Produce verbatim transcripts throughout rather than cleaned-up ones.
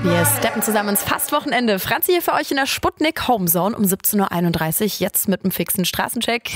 Wir steppen zusammen ins Fastwochenende. Franzi hier für euch in der Sputnik Homezone um siebzehn Uhr einunddreißig. Jetzt mit einem fixen Straßencheck.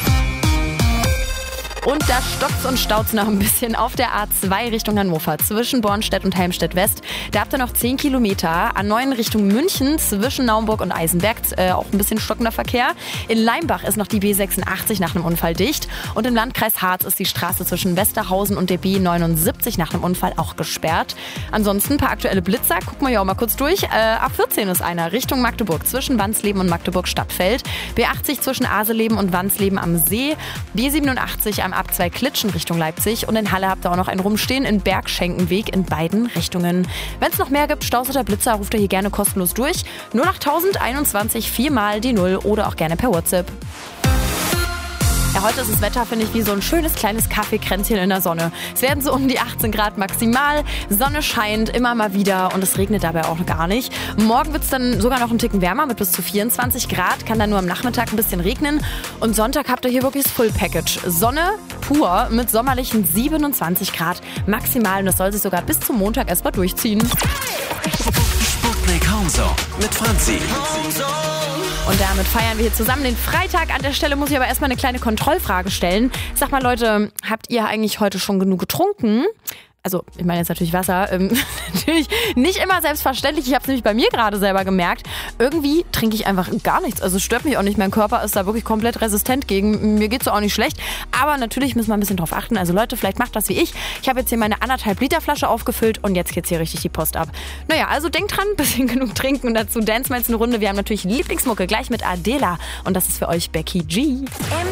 Und da stockt's und staut's noch ein bisschen auf der A zwei Richtung Hannover zwischen Bornstedt und Helmstedt West. Da habt ihr noch zehn Kilometer. A neun Richtung München zwischen Naumburg und Eisenberg. Äh, auch ein bisschen stockender Verkehr. In Leimbach ist noch die B sechsundachtzig nach einem Unfall dicht. Und im Landkreis Harz ist die Straße zwischen Westerhausen und der B neunundsiebzig nach einem Unfall auch gesperrt. Ansonsten ein paar aktuelle Blitzer. Gucken wir ja auch mal kurz durch. Äh, A vierzehn ist einer Richtung Magdeburg zwischen Wansleben und Magdeburg-Stadtfeld. B achtzig zwischen Aseleben und Wansleben am See. B siebenundachtzig am A zwei Klitschen Richtung Leipzig und in Halle habt ihr auch noch einen rumstehen in Bergschenkenweg in beiden Richtungen. Wenn es noch mehr gibt, Staus oder Blitzer, ruft ihr hier gerne kostenlos durch. null acht einundzwanzig viermal die Null oder auch gerne per WhatsApp. Ja, heute ist das Wetter, finde ich, wie so ein schönes kleines Kaffeekränzchen in der Sonne. Es werden so um die achtzehn Grad maximal, Sonne scheint immer mal wieder und es regnet dabei auch gar nicht. Morgen wird es dann sogar noch einen Ticken wärmer mit bis zu vierundzwanzig Grad, kann dann nur am Nachmittag ein bisschen regnen. Und Sonntag habt ihr hier wirklich das Full Package. Sonne pur mit sommerlichen siebenundzwanzig Grad maximal und das soll sich sogar bis zum Montag erstmal durchziehen. Sputnik Homezone mit Franzi. Und damit feiern wir hier zusammen den Freitag. An der Stelle muss ich aber erstmal eine kleine Kontrollfrage stellen. Sag mal Leute, habt ihr eigentlich heute schon genug getrunken? Also, ich meine jetzt natürlich Wasser. Ähm, natürlich nicht immer selbstverständlich. Ich habe es nämlich bei mir gerade selber gemerkt. Irgendwie trinke ich einfach gar nichts. Also, es stört mich auch nicht. Mein Körper ist da wirklich komplett resistent gegen. Mir geht's auch nicht schlecht. Aber natürlich müssen wir ein bisschen drauf achten. Also, Leute, vielleicht macht das wie ich. Ich habe jetzt hier meine anderthalb Liter Flasche aufgefüllt und jetzt geht's hier richtig die Post ab. Naja, also denkt dran, ein bisschen genug trinken und dazu Dance mal jetzt eine Runde. Wir haben natürlich Lieblingsmucke gleich mit Adela. Und das ist für euch Becky G.